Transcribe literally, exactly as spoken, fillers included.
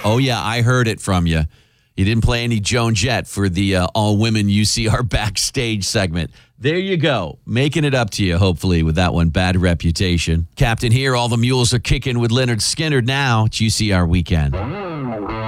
Oh, yeah, I heard it from you. You didn't play any Joan Jett for the uh, all-women U C R backstage segment. There you go. Making it up to you, hopefully, with that one. Bad reputation. Captain here, all the mules are kicking with Leonard Skinner now. It's U C R Weekend.